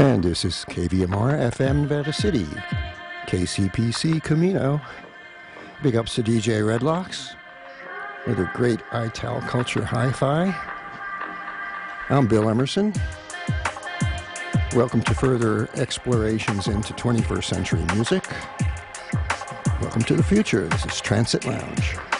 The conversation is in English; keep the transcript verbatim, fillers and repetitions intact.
And this is K V M R F M Nevada City, K C P C Camino. Big ups to D J Redlocks with a great Ital Culture Hi-Fi. I'm Bill Emerson. Welcome to further explorations into twenty-first century music. Welcome to the future. This is Transit Lounge.